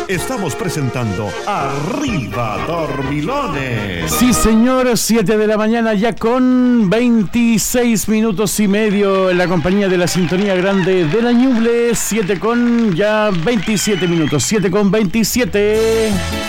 Estamos presentando Arriba Dormilones. Sí, señor, 7 de la mañana ya con 26 minutos y medio en la compañía de la Sintonía Grande de la Ñuble. 7 con ya 27 minutos, 7 con 27.